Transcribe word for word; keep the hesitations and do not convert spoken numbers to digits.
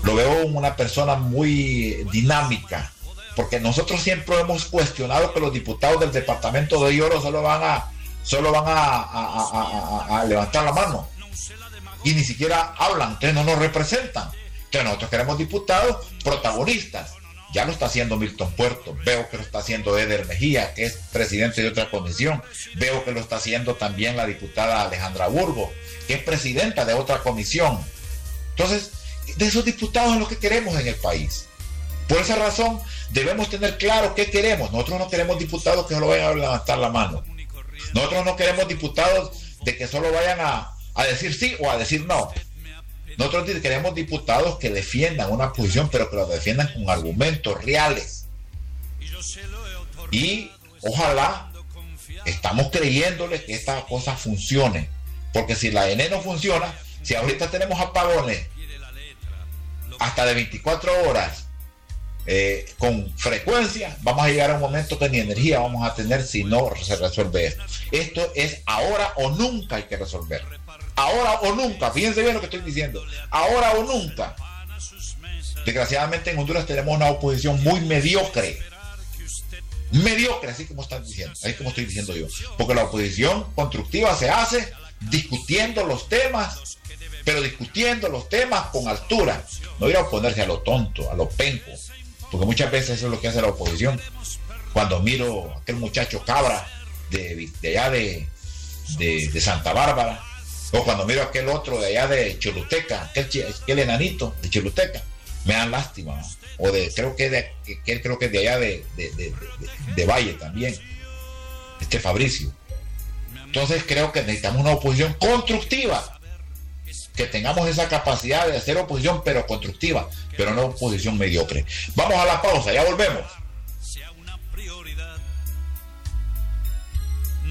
lo veo una persona muy dinámica, porque nosotros siempre hemos cuestionado que los diputados del departamento de Oro solo van a solo van a, a, a, a, a levantar la mano y ni siquiera hablan, entonces no nos representan. Entonces nosotros queremos diputados protagonistas. Ya lo está haciendo Milton Puerto, veo que lo está haciendo Eder Mejía, que es presidente de otra comisión, veo que lo está haciendo también la diputada Alejandra Burgo, que es presidenta de otra comisión. Entonces, de esos diputados es lo que queremos en el país. Por esa razón, debemos tener claro qué queremos. Nosotros no queremos diputados que solo vayan a levantar la mano. Nosotros no queremos diputados de que solo vayan a, a decir sí o a decir no. Nosotros queremos diputados que defiendan una posición, pero que lo defiendan con argumentos reales. Y ojalá, estamos creyéndole que esta cosa funcione. Porque si la E N E no funciona, si ahorita tenemos apagones hasta de veinticuatro horas eh, con frecuencia, vamos a llegar a un momento que ni energía vamos a tener si no se resuelve esto. Esto es ahora o nunca hay que resolver. Ahora o nunca, fíjense bien lo que estoy diciendo, ahora o nunca. Desgraciadamente en Honduras tenemos una oposición muy mediocre, mediocre, así como están diciendo, así como estoy diciendo yo, porque la oposición constructiva se hace discutiendo los temas, pero discutiendo los temas con altura, no ir a oponerse a lo tonto, a lo penco, porque muchas veces eso es lo que hace la oposición. Cuando miro a aquel muchacho Cabra de, de allá de, de, de Santa Bárbara, o cuando miro a aquel otro de allá de Choluteca, aquel, aquel enanito de Choluteca, me dan lástima, ¿no? O de, creo que de, que, creo que es de allá de, de, de, de, de Valle también, este Fabricio. Entonces creo que necesitamos una oposición constructiva, que tengamos esa capacidad de hacer oposición, pero constructiva, pero no oposición mediocre. Vamos a la pausa, ya volvemos.